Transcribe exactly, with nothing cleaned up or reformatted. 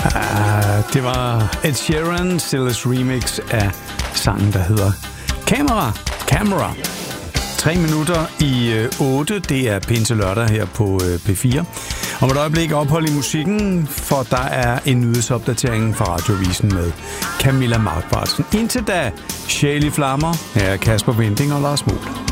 Uh, det var Ed Sheeran, Stills remix af sangen, der hedder Camera, Camera. Tre minutter i otte, det er Pinse Lørdag her på P fire. Om et øjeblik ophold i musikken, for der er en nyhedsopdatering fra Radioavisen med Camilla Markvartsen. Indtil da, Sjæl i flammer, her er Kasper Winding og Lars Muhl.